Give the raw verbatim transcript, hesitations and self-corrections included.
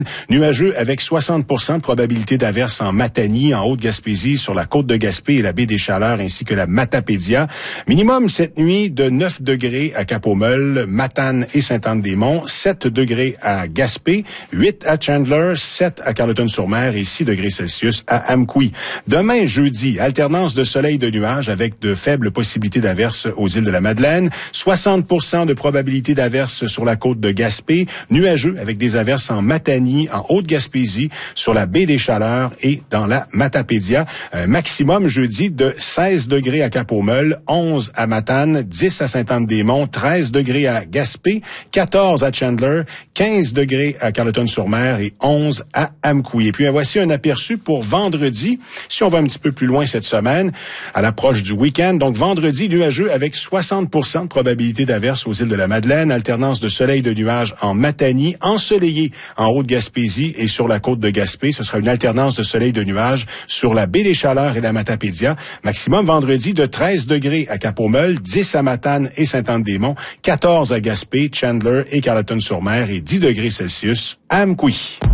Nuageux avec soixante pour cent de probabilité d'averse en Matanie, en Haute-Gaspésie, sur la côte de Gaspé et la baie des Chaleurs, ainsi que la Matapédia. Minimum cette nuit de neuf degrés à Cap-aux-Meules, Matane et Sainte-Anne-des-Monts, sept degrés à Gaspé, huit à Chandler, sept à Carleton-sur-Mer et six degrés Celsius à Amqui. Demain, jeudi, alternance de soleil et de nuages avec de faibles possibilités d'averse aux îles de la Madeleine, soixante pour cent de probabilité d'averse sur la côte de Gaspé, nuageux avec des averses en Matanie, en Haute-Gaspésie, sur la baie des Chaleurs et dans la Matapédia. Un maximum jeudi de seize degrés à Cap-aux-Meules, onze à Matane, dix à Sainte-Anne-des-Monts, treize degrés à Gaspé, quatorze à Chandler, quinze degrés à Carleton-sur-Mer et onze à Amqui. Et puis voici un aperçu pour vendredi, si on va un petit peu plus loin cette semaine, à l'approche du week-end. Donc vendredi, nuageux avec soixante pour cent de probabilité d'averse aux îles de la Madeleine, alternance de soleil et de nuages en Matanie, ensoleillé en Haute-Gaspésie et sur la côte de Gaspé. Ce sera une alternance de soleil et de nuages sur la baie des Chaleurs et la Matapédia. Maximum vendredi de treize degrés à Cap-aux-Meules, dix à Matane et Sainte-Anne-des-Monts, quatorze à Gaspé, Chandler et Carleton-sur-Mer et dix degrés Celsius à Amqui.